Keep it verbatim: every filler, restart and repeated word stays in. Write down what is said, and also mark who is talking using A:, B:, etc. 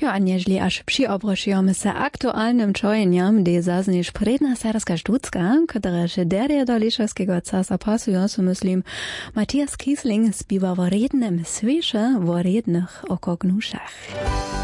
A: Jo, a niežli až přiobrašujeme se aktualnym čojenjam, gdy zaznieš predna serbska štucka, kteréže derje do Lišovského casa pasują, so myslím, Matthias Kiesling zpíva o rednem sviše, o rednych okognušach.